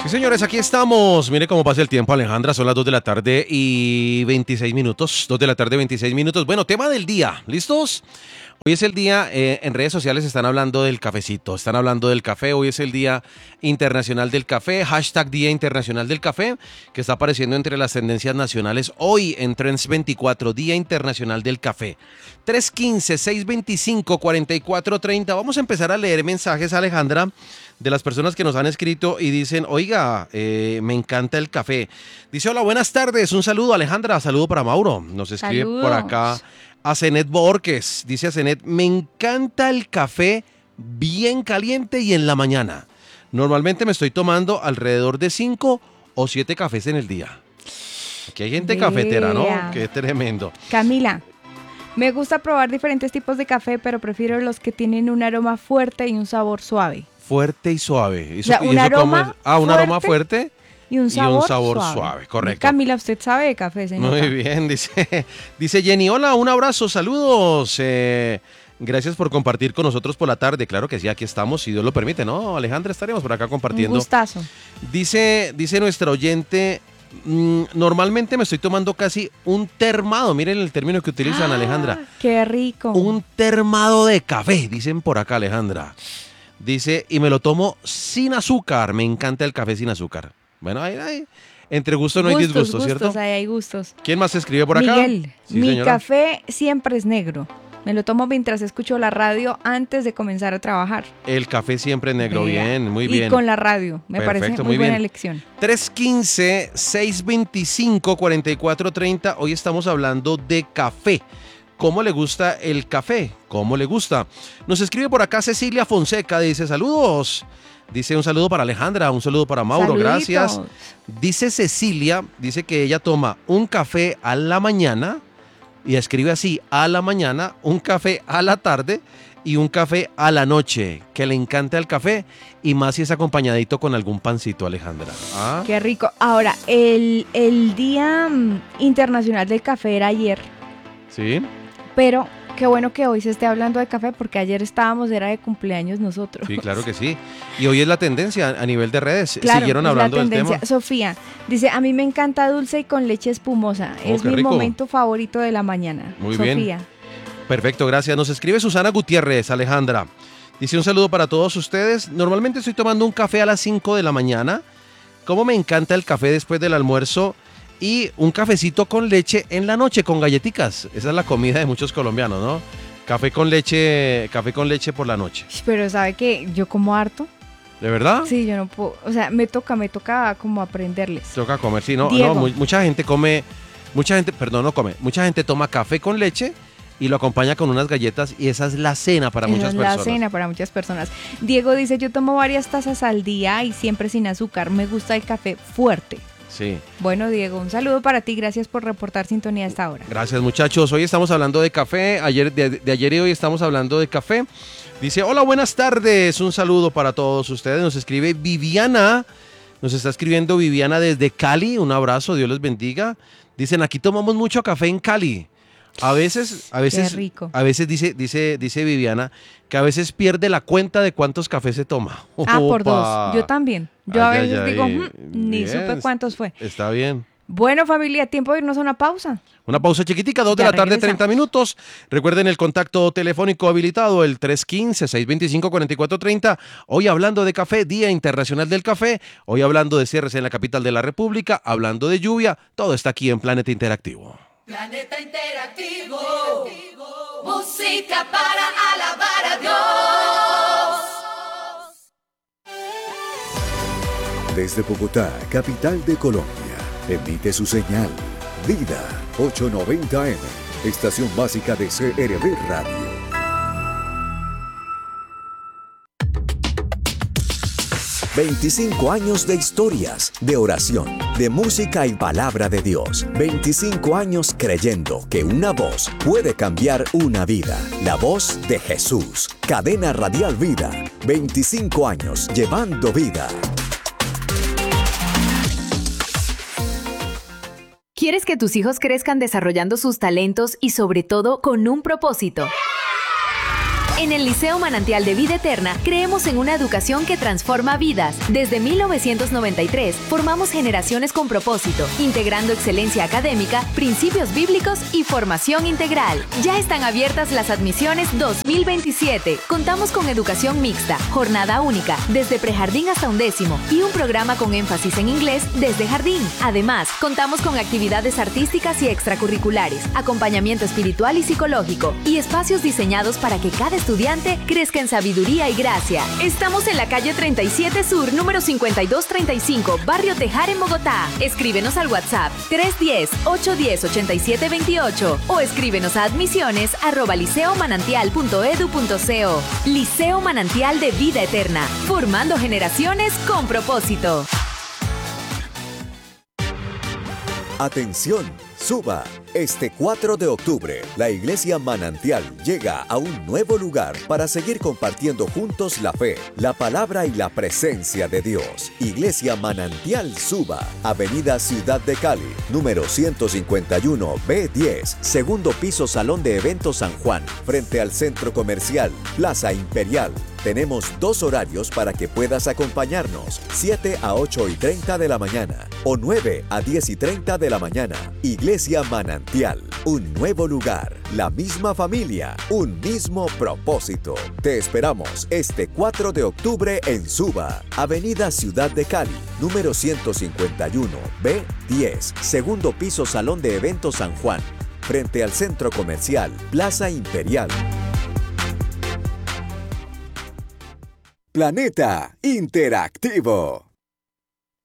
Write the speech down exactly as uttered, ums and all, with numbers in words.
Sí, señores, aquí estamos. Mire cómo pasa el tiempo, Alejandra. Son las dos de la tarde y veintiséis minutos. dos de la tarde, veintiséis minutos. Bueno, tema del día. ¿Listos? Hoy es el día, eh, en redes sociales están hablando del cafecito, están hablando del café. Hoy es el Día Internacional del Café, hashtag Día Internacional del Café, que está apareciendo entre las tendencias nacionales hoy en Trends veinticuatro, Día Internacional del Café. tres uno cinco, seis dos cinco, cuatro cuatro tres cero. Vamos a empezar a leer mensajes, Alejandra, de las personas que nos han escrito y dicen, oiga, eh, me encanta el café. Dice, hola, buenas tardes, un saludo, Alejandra, saludo para Mauro. Nos escribe Saludos. por acá a Zenet Borges. Dice a Zenet, me encanta el café bien caliente y en la mañana. Normalmente me estoy tomando alrededor de cinco o siete cafés en el día. Aquí hay gente Vea. cafetera, ¿no? Qué tremendo. Camila, me gusta probar diferentes tipos de café, pero prefiero los que tienen un aroma fuerte y un sabor suave. Fuerte y suave. ¿Y O sea, y un cómo aroma es? Ah, un aroma fuerte fuerte Y un y sabor, un sabor suave. suave. Correcto. Camila, usted sabe de café, señora. Muy bien, dice, dice Jenny, hola, un abrazo, saludos. Eh, gracias por compartir con nosotros por la tarde. Claro que sí, aquí estamos, si Dios lo permite, ¿no? Alejandra, estaremos por acá compartiendo. Un gustazo. Dice, dice nuestra oyente, mmm, normalmente me estoy tomando casi un termado. Miren el término que utilizan, Ah, Alejandra. Qué rico. Un termado de café, dicen por acá, Alejandra. Dice, y me lo tomo sin azúcar. Me encanta el café sin azúcar. Bueno, ahí, ahí. Entre gusto no hay gustos, disgusto, gustos, ¿cierto? Ahí hay gustos. ¿Quién más se escribe por acá? Miguel, Sí, mi señora. café siempre es negro. Me lo tomo mientras escucho la radio antes de comenzar a trabajar. El café siempre negro, Vea. bien, muy Y bien. con la radio. Me Perfecto, parece muy, muy buena bien. elección. tres uno cinco, seis dos cinco, cuatro cuatro tres cero. Hoy estamos hablando de café. ¿Cómo le gusta el café? ¿Cómo le gusta? Nos escribe por acá Cecilia Fonseca, dice saludos. Dice un saludo para Alejandra, un saludo para Mauro, Saluditos. gracias. Dice Cecilia, dice que ella toma un café a la mañana y escribe así, a la mañana, un café a la tarde y un café a la noche, que le encanta el café y más si es acompañadito con algún pancito, Alejandra. ¿Ah? Qué rico. Ahora, el, el Día mm, Internacional del Café era ayer, ¿Sí? pero qué bueno que hoy se esté hablando de café porque ayer estábamos, era de cumpleaños nosotros. Sí, claro que sí. Y hoy es la tendencia a nivel de redes. Claro, Siguieron es hablando la del tendencia. tema. Sofía dice, a mí me encanta dulce y con leche espumosa. Oh, es qué mi rico. momento favorito de la mañana. Muy Sofía. bien. Perfecto, gracias. Nos escribe Susana Gutiérrez, Alejandra. Dice un saludo para todos ustedes. Normalmente estoy tomando un café a las cinco de la mañana. Cómo me encanta el café después del almuerzo y un cafecito con leche en la noche con galletitas. Esa es la comida de muchos colombianos, ¿no? Café con leche, café con leche por la noche. Pero ¿sabe qué? Yo como harto. ¿De verdad? Sí, yo no puedo. O sea, me toca, me toca como aprenderles. Toca comer, sí, no, Diego. no, mu- mucha gente come, mucha gente, perdón, no come, mucha gente toma café con leche y lo acompaña con unas galletas y esa es la cena para Esa muchas es personas. la cena para muchas personas. Diego dice, yo tomo varias tazas al día y siempre sin azúcar. Me gusta el café fuerte. Sí, Bueno, Diego, un saludo para ti. Gracias por reportar sintonía a esta hora. gracias muchachos. Hoy estamos hablando de café, ayer, de, de ayer y hoy estamos hablando de café. Dice, hola, buenas tardes, un saludo para todos ustedes. Nos escribe Viviana, nos está escribiendo Viviana desde Cali, un abrazo, Dios les bendiga. Dicen, aquí tomamos mucho café en Cali. A veces, a veces, rico. a veces dice, dice, dice Viviana que a veces pierde la cuenta de cuántos cafés se toma. Ah, por Opa. dos. Yo también. Yo a Ay, veces ay, digo, ay. "Mm, ni Bien, supe cuántos fue". Está bien. Bueno, familia, tiempo de irnos a una pausa. Una pausa chiquitica, dos de Ya la tarde, regresamos. treinta minutos. Recuerden el contacto telefónico habilitado, el tres uno cinco, seis dos cinco, cuatro cuatro tres cero. Hoy hablando de café, Día Internacional del Café. Hoy hablando de cierres en la capital de la República, hablando de lluvia. Todo está aquí en Planeta Interactivo. Planeta Interactivo, música para alabar a Dios. Desde Bogotá, capital de Colombia, emite su señal Vida ochocientos noventa eme, estación básica de C R V Radio. veinticinco años de historias, de oración, de música y palabra de Dios. veinticinco años creyendo que una voz puede cambiar una vida. La voz de Jesús. Cadena Radial Vida. veinticinco años llevando vida. ¿Quieres que tus hijos crezcan desarrollando sus talentos y sobre todo con un propósito? En el Liceo Manantial de Vida Eterna creemos en una educación que transforma vidas. Desde mil novecientos noventa y tres formamos generaciones con propósito, integrando excelencia académica, principios bíblicos y formación integral. Ya están abiertas las admisiones dos mil veintisiete. Contamos con educación mixta, jornada única, desde prejardín hasta undécimo y un programa con énfasis en inglés desde jardín. Además, contamos con actividades artísticas y extracurriculares, acompañamiento espiritual y psicológico y espacios diseñados para que cada estudiante crezca en sabiduría y gracia. Estamos en la calle treinta y siete Sur, número cincuenta y dos treinta y cinco, Barrio Tejar, en Bogotá. Escríbenos al WhatsApp tres uno cero, ocho uno cero, ocho siete dos ocho o escríbenos a admisiones arroba liceomanantial punto edu punto co. Liceo Manantial de Vida Eterna, formando generaciones con propósito. Atención, suba. Este cuatro de octubre, la Iglesia Manantial llega a un nuevo lugar para seguir compartiendo juntos la fe, la palabra y la presencia de Dios. Iglesia Manantial Suba, Avenida Ciudad de Cali, número ciento cincuenta y uno B diez, segundo piso, Salón de Eventos San Juan, frente al Centro Comercial Plaza Imperial. Tenemos dos horarios para que puedas acompañarnos, siete a ocho y treinta de la mañana o nueve a diez y treinta de la mañana. Iglesia Manantial, un nuevo lugar, la misma familia, un mismo propósito. Te esperamos este cuatro de octubre en Suba, Avenida Ciudad de Cali, número ciento cincuenta y uno B diez, segundo piso, Salón de Eventos San Juan, frente al Centro Comercial Plaza Imperial. Planeta Interactivo.